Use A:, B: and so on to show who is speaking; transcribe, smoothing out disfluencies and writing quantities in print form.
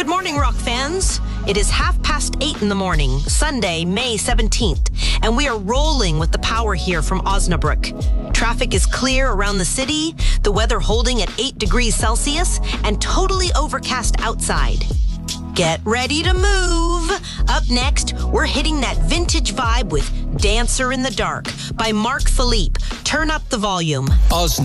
A: Good morning, rock fans. It is 8:30 in the morning, Sunday, May 17th, and we are rolling with the power here from Osnabrück. Traffic is clear around the city, the weather holding at 8 degrees Celsius, and totally overcast outside. Get ready to move. Up next, we're hitting that vintage vibe with Dancer in the Dark by Mark Philippe. Turn up the volume.